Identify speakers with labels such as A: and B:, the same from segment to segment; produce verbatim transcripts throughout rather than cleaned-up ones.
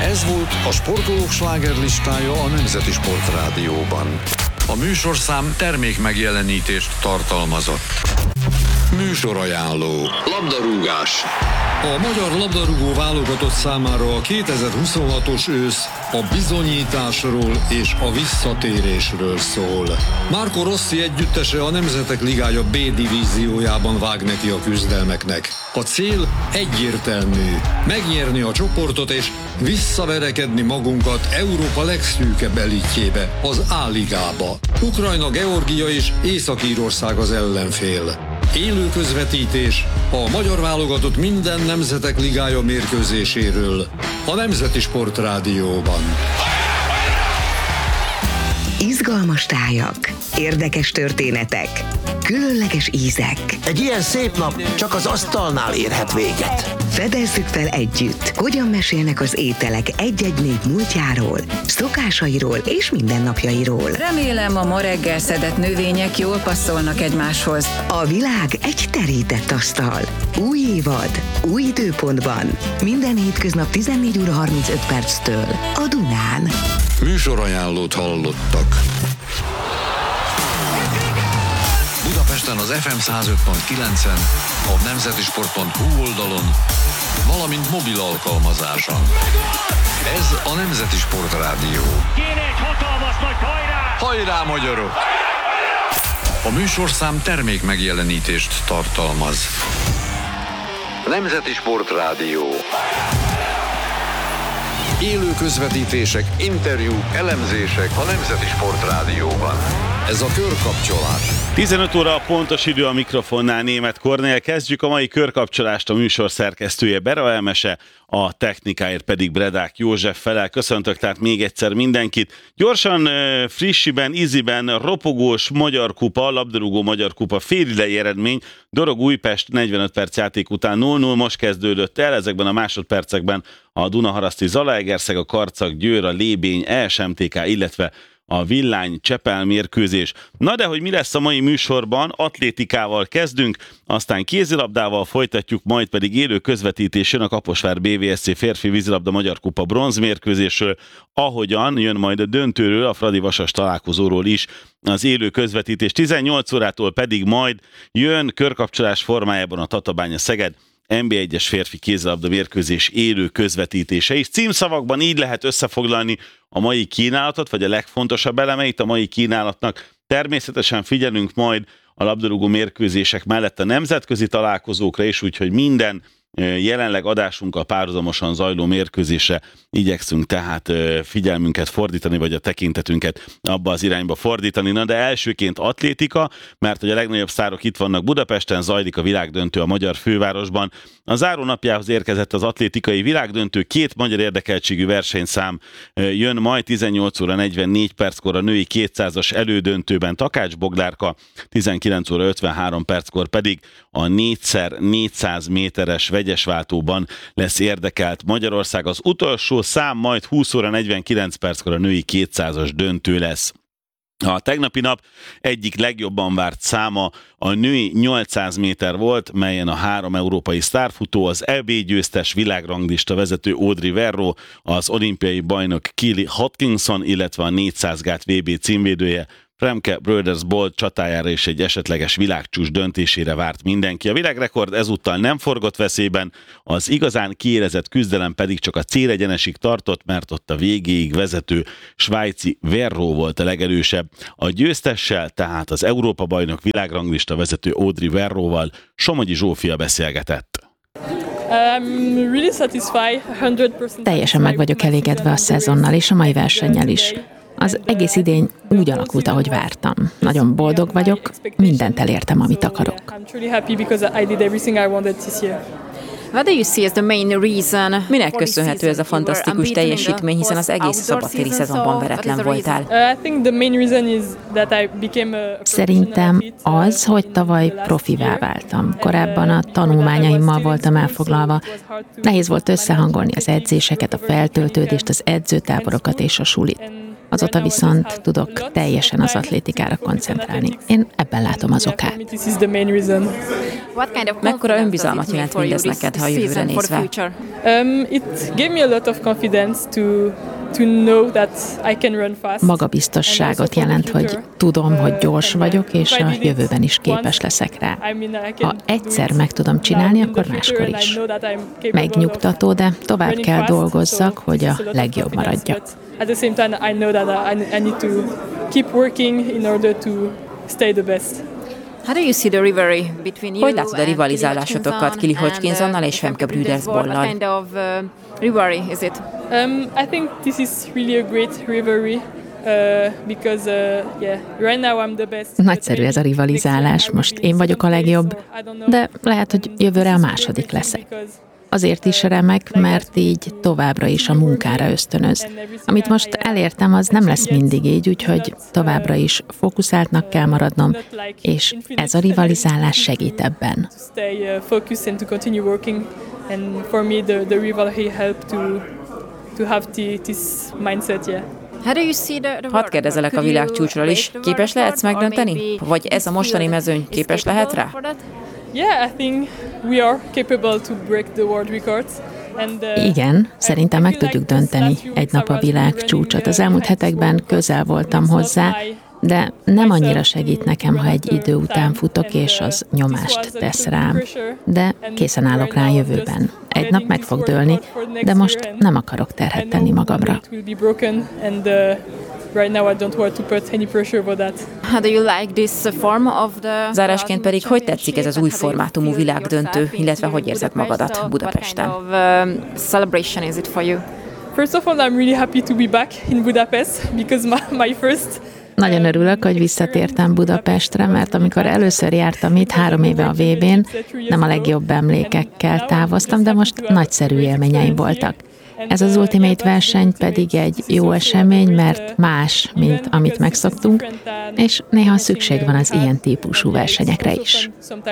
A: Ez volt a sportolók slágerlistája a Nemzeti Sportrádióban. A műsorszám termék megjelenítést tartalmazott. Műsorajánló. Labdarúgás. A magyar labdarúgó válogatott számára a kétezer-huszonhatos ősz a bizonyításról és a visszatérésről szól. Marco Rossi együttese a Nemzetek Ligája B divíziójában vág neki a küzdelmeknek. A cél egyértelmű: megnyerni a csoportot és visszaverekedni magunkat Európa legszűkebb elitjébe, az A-ligába. Ukrajna, Georgia és Észak-Írország az ellenfél. Élő közvetítés a magyar válogatott minden Nemzetek Ligája mérkőzéséről a Nemzeti Sportrádióban.
B: Izgalmas tájak, érdekes történetek, különleges ízek.
C: Egy ilyen szép nap csak az asztalnál érhet véget.
B: Fedezzük fel együtt, hogyan mesélnek az ételek egy-egy nép múltjáról, szokásairól és mindennapjairól.
D: Remélem, a ma reggel szedett növények jól passzolnak egymáshoz.
B: A világ egy terített asztal. Új évad, új időpontban. Minden hétköznap tizennégy óra harmincöt perctől a Dunán.
A: Műsorajánlót hallottak. Budapesten az ef em száz öt pont kilencen, a nemzetisport pont hu oldalon, valamint mobil alkalmazáson. Ez a Nemzeti Sportrádió.
E: Kéne egy hatalmas nagy hajrá!
A: Hajrá, magyarok! A műsorszám termék megjelenítést tartalmaz. Nemzeti Sportrádió. Élő közvetítések, interjúk, elemzések a Nemzeti Sportrádióban. Ez a körkapcsolás.
F: tizenöt óra a pontos idő, a mikrofonnál Németh Kornél. Kezdjük a mai körkapcsolást, a műsor szerkesztője Bera Elmese, a technikáért pedig Bredák József felel. Köszöntök tehát még egyszer mindenkit. Gyorsan, frissiben, íziben, ropogós Magyar Kupa, labdarúgó Magyar Kupa félidei eredmény. Dorog Újpest negyvenöt perc játék után nulla nulla most kezdődött el. Ezekben a másodpercekben a Dunaharaszti Zalaegerszeg, a Karcag Győr, a Lébény, é es em té ká, illetve a Villány Csepel mérkőzés. Na de hogy mi lesz a mai műsorban? Atlétikával kezdünk, aztán kézilabdával folytatjuk, majd pedig élő közvetítés jön a Kaposvár bé vé es cé férfi vízilabda Magyar Kupa bronzmérkőzésről, ahogyan jön majd a döntőről, a Fradi Vasas találkozóról is az élő közvetítés. tizennyolc órától pedig majd jön körkapcsolás formájában a Tatabánya Szeged en bé egyes férfi kézilabda mérkőzés élő közvetítése is. Címszavakban így lehet összefoglalni a mai kínálatot, vagy a legfontosabb elemeit a mai kínálatnak. Természetesen figyelünk majd a labdarúgó mérkőzések mellett a nemzetközi találkozókra is, úgyhogy minden jelenleg adásunkkal párhuzamosan zajló mérkőzésre igyekszünk tehát figyelmünket fordítani, vagy a tekintetünket abba az irányba fordítani. Na de elsőként atlétika, mert hogy a legnagyobb sztárok itt vannak Budapesten, zajlik a világdöntő a magyar fővárosban. A zárónapjához érkezett az atlétikai világdöntő, két magyar érdekeltségű versenyszám jön majd tizennyolc óra negyvennégy perckor a női kétszázas elődöntőben Takács Boglárka, tizenkilenc óra ötvenhárom perckor pedig a négyszer négyszáz méteres vegyesváltóban lesz érdekelt Magyarország. Az utolsó szám majd húsz óra negyvenkilenc perckor a női kétszázas döntő lesz. A tegnapi nap egyik legjobban várt száma a női nyolcszáz méter volt, melyen a három európai sztárfutó, az é bé győztes világranglista vezető Audrey Verro, az olimpiai bajnok Keely Hodkinson, illetve a négyszáz gát vé bé címvédője Remke Brothers Bolt csatájára és egy esetleges világcsúcs döntésére várt mindenki. A világrekord ezúttal nem forgott veszélyben, az igazán kiélezett küzdelem pedig csak a célegyenesig tartott, mert ott a végéig vezető svájci Verro volt a legerősebb. A győztessel, tehát az Európa-bajnok világranglista vezető Audrey Verroval Somogyi Zsófia beszélgetett.
G: Teljesen meg vagyok elégedve a szezonnal és a mai versennyel is. Az egész idény úgy alakult, ahogy vártam. Nagyon boldog vagyok, mindent elértem, amit akarok.
H: Minek köszönhető ez a fantasztikus teljesítmény, hiszen az egész szabadtéri szezonban veretlen voltál?
G: Szerintem az, hogy tavaly profivá váltam. Korábban a tanulmányaimmal voltam elfoglalva. Nehéz volt összehangolni az edzéseket, a feltöltődést, az edzőtáborokat és a sulit. Azóta viszont tudok teljesen az atlétikára koncentrálni. Én ebben látom az okát.
H: Mekkora önbizalmat jelent mindez neked, ha a jövőre nézve?
I: Um, it gave me a lot of confidence to to know that I can run fast.
G: Magabiztosságot jelent, hogy tudom, hogy gyors vagyok, és a jövőben is képes leszek rá. Ha egyszer meg tudom csinálni, akkor máskor is. Megnyugtató, de tovább kell dolgozzak, hogy a legjobb maradjak.
I: At the same time, I know that I need to keep working in order to stay the best.
H: Hogy látod a rivalizálásotokat Kili Hodgkinsonnal és Femke Brüdersbollal?
I: Um, I think this is really a great rivalry. Uh, because, uh, yeah, right now I'm the best.
G: Nagyszerű ez a rivalizálás, most én vagyok a legjobb, de lehet, hogy jövőre a második leszek. Azért is remek, mert így továbbra is a munkára ösztönöz. Amit most elértem, az nem lesz mindig így, úgyhogy továbbra is fókuszáltnak kell maradnom, és ez a rivalizálás segít ebben.
H: Hadd kérdezelek a világcsúcsról is. Képes lehetsz megdönteni? Vagy ez a mostani mezőny képes lehet rá?
I: Yeah, I think we are capable to break the world records.
G: Igen, szerintem meg tudjuk dönteni egy nap a világcsúcsot. Az elmúlt hetekben közel voltam hozzá, de nem annyira segít nekem, ha egy idő után futok, és az nyomást tesz rám. De készen állok rá a jövőben. Egy nap meg fog dőlni, de most nem akarok terhet tenni magamra.
H: Zárásként pedig, hogy tetszik ez az új formátumú világdöntő, illetve hogy érzed magadat Budapesten?
I: First of all, I'm really happy to be back in Budapest because my, my first
G: Nagyon örülök, hogy visszatértem Budapestre, mert amikor először jártam itt három éve a vé bén, nem a legjobb emlékekkel távoztam, de most nagyszerű élményeim voltak. Ez az Ultimate verseny pedig egy jó esemény, mert más, mint amit megszoktunk, és néha szükség van az ilyen típusú versenyekre is.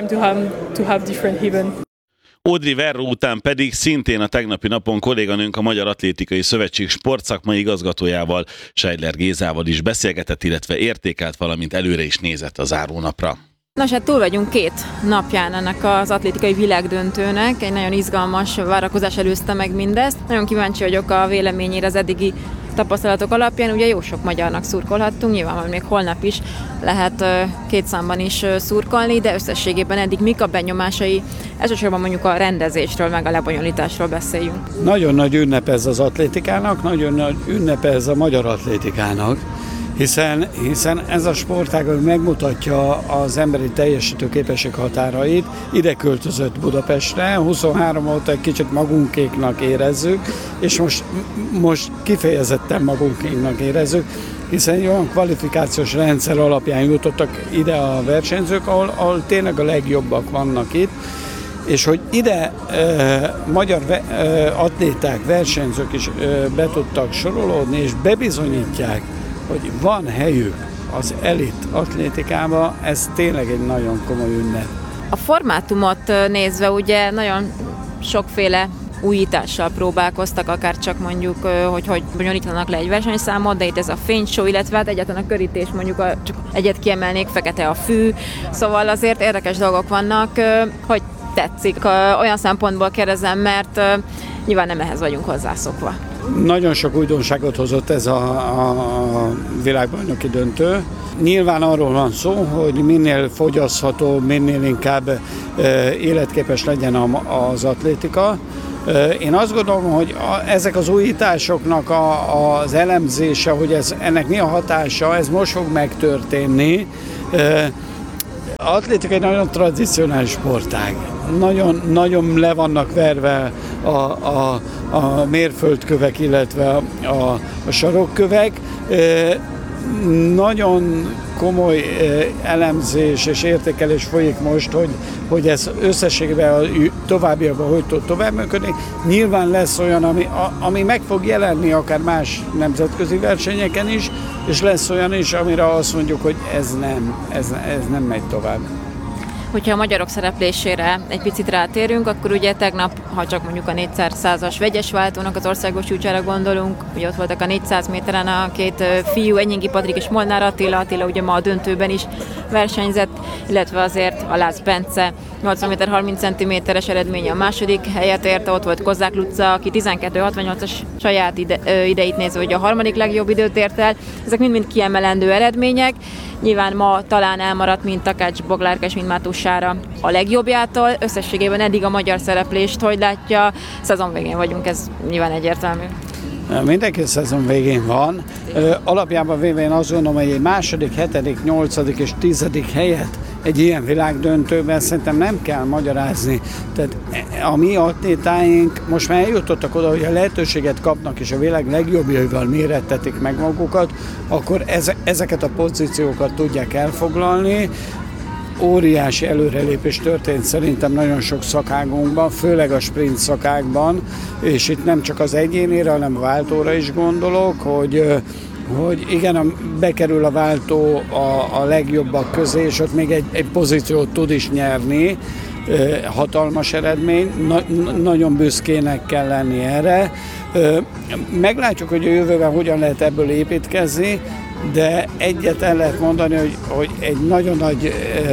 F: Audrey Verro után pedig szintén a tegnapi napon kolléganőnk a Magyar Atlétikai Szövetség sportszakmai igazgatójával, Seidler Gézával is beszélgetett, illetve értékelt, valamint előre is nézett a zárónapra.
H: Nos, hát túl vagyunk két napján ennek az atlétikai világdöntőnek, egy nagyon izgalmas várakozás előzte meg mindezt. Nagyon kíváncsi vagyok a véleményére az eddigi tapasztalatok alapján. Ugye jó sok magyarnak szurkolhattunk, nyilván még holnap is lehet két számban is szurkolni, de összességében eddig mik a benyomásai, elsősorban mondjuk a rendezésről, meg a lebonyolításról beszéljünk.
J: Nagyon nagy ünnep ez az atlétikának, nagyon nagy ünnep ez a magyar atlétikának, hiszen, hiszen ez a sportág megmutatja az emberi teljesítőképesség határait. Ide költözött Budapestre, huszonhárom óta egy kicsit magunkéknak érezzük, és most, most kifejezetten magunkéknak érezzük, hiszen egy olyan kvalifikációs rendszer alapján jutottak ide a versenyzők, ahol, ahol tényleg a legjobbak vannak itt, és hogy ide e, magyar ve, e, atléták, versenyzők is e, be tudtak sorolódni, és bebizonyítják, hogy van helyük az elit atlétikába, ez tényleg egy nagyon komoly ünnep.
H: A formátumot nézve ugye nagyon sokféle újítással próbálkoztak, akár csak mondjuk, hogy hogy bonyolítanak le egy versenyszámot, de itt ez a fényshow, illetve hát egyáltalán a körítés, mondjuk a, csak egyet kiemelnék, fekete a fű, szóval azért érdekes dolgok vannak, hogy tetszik. Olyan szempontból kérdezem, mert nyilván nem ehhez vagyunk hozzászokva.
J: Nagyon sok újdonságot hozott ez a, a világbajnoki döntő. Nyilván arról van szó, hogy minél fogyasztható, minél inkább e, életképes legyen a, az atlétika. E, én azt gondolom, hogy a, ezek az újításoknak a, az elemzése, hogy ez, ennek mi a hatása, ez most fog megtörténni. E, atlétika egy nagyon tradicionális sportág. Nagyon, nagyon le vannak verve a, a, a mérföldkövek, illetve a, a, a sarokkövek. E, nagyon komoly elemzés és értékelés folyik most, hogy, hogy ez összességében a továbbiakban hogy tud tovább működni. Nyilván lesz olyan, ami, a, ami meg fog jelenni akár más nemzetközi versenyeken is, és lesz olyan is, amire azt mondjuk, hogy ez nem, ez, ez nem megy tovább.
H: Hogyha a magyarok szereplésére egy picit rátérünk, akkor ugye tegnap, ha csak mondjuk a négyszázas vegyes váltónak az országos csúcsára gondolunk, ugye ott voltak a négyszáz méteren a két fiú, Enyingi Patrik és Molnár Attila, Attila ugye ma a döntőben is versenyzett, illetve azért a Lász Bence nyolcvan méter harminc centiméteres eredménye a második helyet érte, ott volt Kozzák Luca, aki tizenkettő hatvannyolcas saját ide, ö, ideit nézve, hogy a harmadik legjobb időt ért el. Ezek mind-mind kiemelendő eredmények. Nyilván ma talán elmaradt mind Takács Boglárka és mind Mátus Sára a legjobbjától. Összességében eddig a magyar szereplést hogy látja? Szezon végén vagyunk, ez nyilván egyértelmű.
J: Mindenki szezon végén van. Alapjában véve én azt gondolom, hogy egy második, hetedik, nyolcadik és tizedik helyet egy ilyen világdöntőben szerintem nem kell magyarázni. Tehát a mi atlétáink most már eljutottak oda, hogy a lehetőséget kapnak és a világ legjobbjaival mérettetik meg magukat, akkor ezeket a pozíciókat tudják elfoglalni. Óriási előrelépés történt szerintem nagyon sok szakágunkban, főleg a sprint szakákban, és itt nem csak az egyénére, hanem a váltóra is gondolok, hogy, hogy igen, bekerül a váltó a, a legjobbak közé, és ott még egy, egy pozíciót tud is nyerni, hatalmas eredmény, na, nagyon büszkének kell lenni erre. Meglátjuk, hogy a jövőben hogyan lehet ebből építkezni, de egyet el lehet mondani, hogy, hogy egy nagyon nagy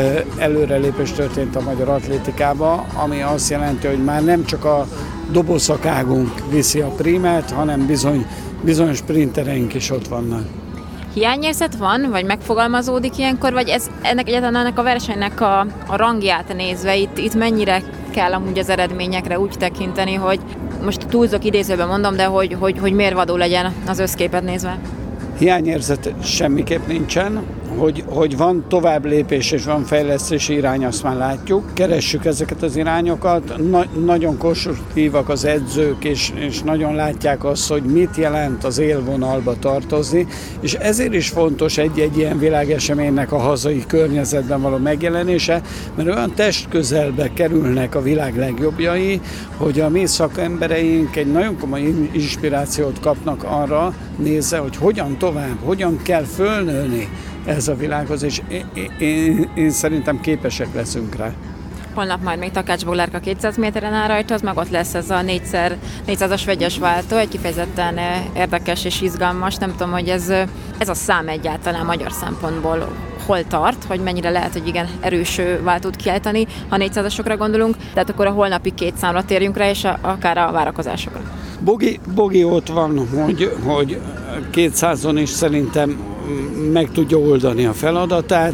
J: előrelépés történt a magyar atlétikában, ami azt jelenti, hogy már nem csak a dobószakágunk viszi a prímet, hanem bizony, bizony sprintereink is ott vannak.
H: Hiányérzet van, vagy megfogalmazódik ilyenkor, vagy ez, ennek egyáltalán ennek a versenynek a, a rangját nézve, itt, itt mennyire kell amúgy az eredményekre úgy tekinteni, hogy most túlzok idézőben mondom, de hogy, hogy, hogy mérvadó legyen az összképet nézve?
J: Hiányérzet semmiképp nincsen, hogy, hogy van tovább lépés és van fejlesztési irány, azt már látjuk. Keressük ezeket az irányokat, Na, nagyon konstruktívak az edzők, és, és nagyon látják azt, hogy mit jelent az élvonalba tartozni, és ezért is fontos egy-egy ilyen világeseménynek a hazai környezetben való megjelenése, mert olyan testközelbe kerülnek a világ legjobbjai, hogy a mi szakembereink egy nagyon komoly inspirációt kapnak arra nézve, hogy hogyan tovább, hogyan kell fölnőni ez a világhoz, és én, én, én szerintem képesek leszünk rá.
H: Holnap majd még Takács Boglárka kétszáz méteren áll rajta, az meg ott lesz ez a négyszázas vegyes váltó, egy kifejezetten érdekes és izgalmas. Nem tudom, hogy ez, ez a szám egyáltalán magyar szempontból hol tart, hogy mennyire lehet, hogy igen, erős váltót kiáltani, ha négyszázasokra gondolunk, tehát akkor a holnapi két számra térjünk rá, és a, akár a várakozásokra.
J: Bogi, Bogi ott van, hogy, hogy kétszázon is szerintem meg tudja oldani a feladatát,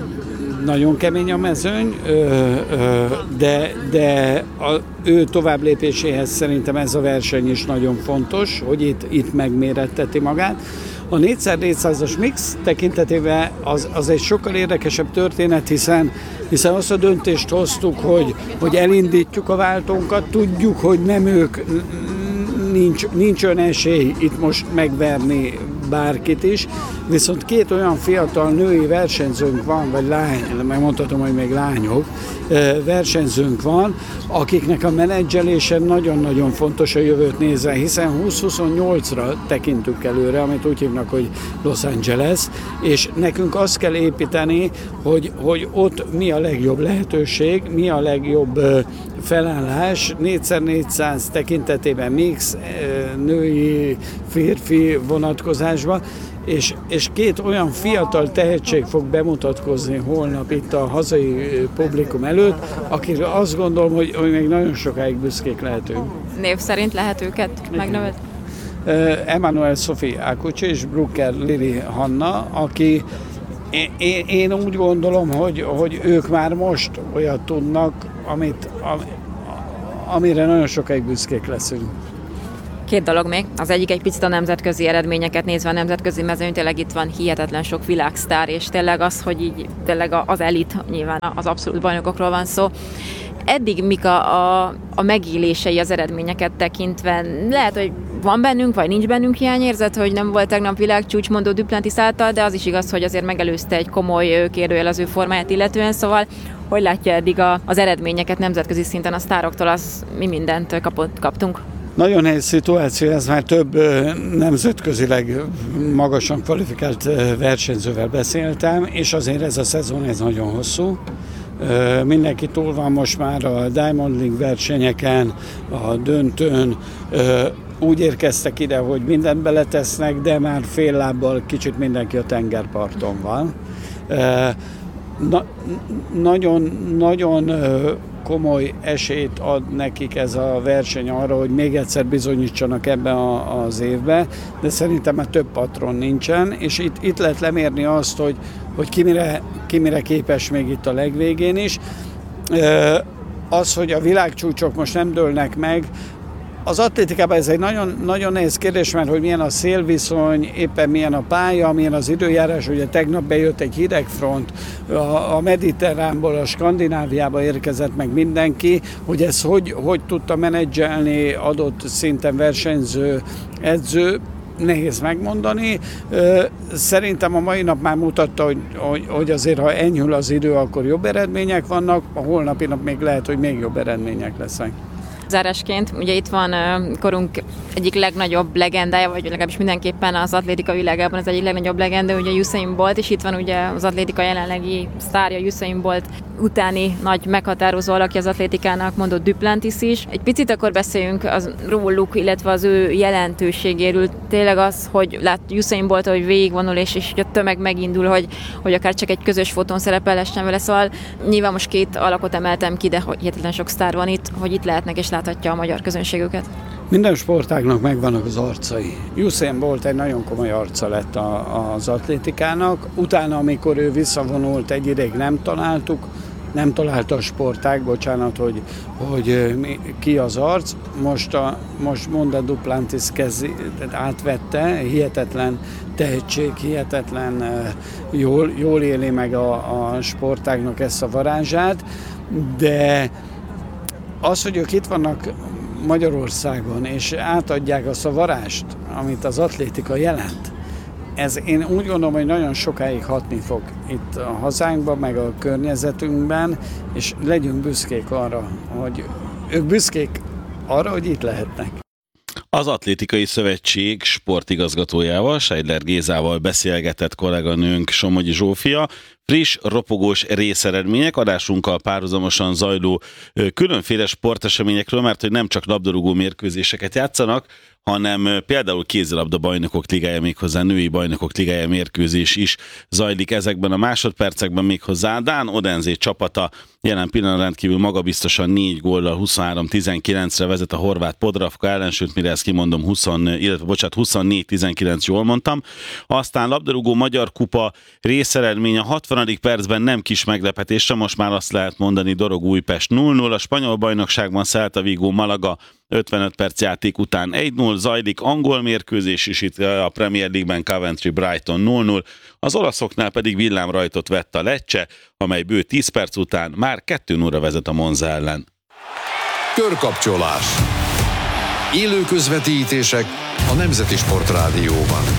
J: nagyon kemény a mezőny, de, de a ő tovább lépéséhez szerintem ez a verseny is nagyon fontos, hogy itt, itt megméretteti magát. A négyszer négyszázas mix tekintetében az, az egy sokkal érdekesebb történet, hiszen, hiszen azt a döntést hoztuk, hogy, hogy elindítjuk a váltónkat, tudjuk, hogy nem ők, nincs, nincs olyan esély itt most megverni bárkit is, viszont két olyan fiatal női versenyzőnk van, vagy lány, megmondhatom, hogy még lányok, versenyzőnk van, akiknek a menedzselése nagyon-nagyon fontos a jövőt nézve, hiszen húsz-huszonnyolcra tekintünk előre, amit úgy hívnak, hogy Los Angeles, és nekünk azt kell építeni, hogy, hogy ott mi a legjobb lehetőség, mi a legjobb felállás, négyszer négyszáz tekintetében mix, női, férfi vonatkozásban, és, és két olyan fiatal tehetség fog bemutatkozni holnap itt a hazai publikum előtt, akire azt gondolom, hogy, hogy még nagyon sokáig büszkék lehetünk.
H: Név szerint lehet őket megnevezni?
J: Emmanuel Sophie Akucsi és Brucker Lili Hanna, aki én, én úgy gondolom, hogy, hogy ők már most olyat tudnak, amit, amire nagyon sokáig büszkék leszünk.
H: Két dolog még. Az egyik egy picit a nemzetközi eredményeket nézve, a nemzetközi mezőny, tényleg itt van hihetetlen sok világsztár, és tényleg az, hogy így tényleg az elit, nyilván az abszolút bajnokokról van szó. Eddig mik a, a, a megélései az eredményeket tekintve? Lehet, hogy van bennünk, vagy nincs bennünk hiányérzet, hogy nem volt tegnap világcsúcsmondó Duplantis által, de az is igaz, hogy azért megelőzte egy komoly kérdőjelező formáját illetően, szóval hogy látja eddig a, az eredményeket nemzetközi szinten a sztároktól, az mi mindent kapott, kaptunk?
J: Nagyon nehéz szituáció, ez már több nemzetközileg magasan kvalifikált versenyzővel beszéltem, és azért ez a szezon ez nagyon hosszú. Mindenki túl van most már a Diamond League versenyeken, a döntőn. Úgy érkeztek ide, hogy mindent beletesznek, de már fél lábbal kicsit mindenki a tengerparton van. Na, nagyon, nagyon komoly esélyt ad nekik ez a verseny arra, hogy még egyszer bizonyítsanak ebben a, az évben, de szerintem már több patron nincsen, és itt, itt lehet lemérni azt, hogy, hogy ki, mire, ki mire képes még itt a legvégén is. Az, hogy a világcsúcsok most nem dőlnek meg, az atlétikában ez egy nagyon, nagyon nehéz kérdés, mert hogy milyen a szélviszony, éppen milyen a pálya, milyen az időjárás. Ugye tegnap bejött egy hidegfront, a, a mediterránból, a Skandináviába érkezett meg mindenki, hogy ez hogy, hogy tudta menedzselni adott szinten versenyző edző, nehéz megmondani. Szerintem a mai nap már mutatta, hogy, hogy, hogy azért, ha enyhül az idő, akkor jobb eredmények vannak, a holnapi nap még lehet, hogy még jobb eredmények lesznek.
H: Zárásként, ugye itt van korunk egyik legnagyobb legendája, vagy legalábbis mindenképpen az atlétika világában az egyik legnagyobb legenda, ugye Usain Bolt, és itt van ugye az atlétika jelenlegi sztárja, Usain Bolt utáni nagy meghatározó alakja az atlétikának, mondott Duplantis is. Egy picit akkor beszéljünk az róluk, illetve az ő jelentőségéről. Tényleg az, hogy lát Usain Bolt, hogy végigvonul, és, és a tömeg megindul, hogy, hogy akár csak egy közös fotón szerepelhessen vele, szóval nyilván most két alakot emeltem ki, de hihetetlen sok sztár van itt, hogy itt lehetnek és láthatja a magyar közönségüket.
J: Minden sportágnak megvannak az arcai. Usain Bolt egy nagyon komoly arca lett a, az atlétikának. Utána, amikor ő visszavonult, egy ideig nem találtuk, nem találta a sportág, bocsánat, hogy, hogy ki az arc. Most, a, most Monda Duplantis kezdi, átvette, hihetetlen tehetség, hihetetlen jól, jól éli meg a, a sportágnak ezt a varázsát, de az, hogy ők itt vannak Magyarországon, és átadják azt a varást, amit az atlétika jelent, ez én úgy gondolom, hogy nagyon sokáig hatni fog itt a hazánkban, meg a környezetünkben, és legyünk büszkék arra, hogy ők büszkék arra, hogy itt lehetnek.
F: Az Atlétikai Szövetség sportigazgatójával, Seidler Gézával beszélgetett kolléganőnk Somogyi Zsófia. Friss, ropogós részeredmények, adásunkkal párhuzamosan zajló különféle sporteseményekről, mert hogy nem csak labdarúgó mérkőzéseket játszanak, hanem például kézilabda bajnokok ligája, méghozzá női bajnokok ligája mérkőzés is zajlik ezekben a másodpercekben, méghozzá Dán Odense csapata jelen pillanatban rendkívül magabiztosan négy góllal huszonhárom tizenkilencre vezet a horvát Podravka ellen, sőt, mire ezt kimondom, húsz, illetve bocsánat, huszonnégy tizenkilenc, jól mondtam. Aztán labdarúgó Magyar Kupa részeredmény a hatvanadik percben nem kis meglepetésre, most már azt lehet mondani, Dorog Újpest nulla null, a spanyol bajnokságban Celta Vigo Malaga ötvenöt perc játék után egy null, zajlik angol mérkőzés is itt a Premier League-ben, Coventry Brighton nulla null, az olaszoknál pedig villámrajtot vett a Lecce, amely bő tíz perc után már kettő nullra vezet a Monza ellen.
A: Körkapcsolás. Élő közvetítések a Nemzeti Sportrádióban.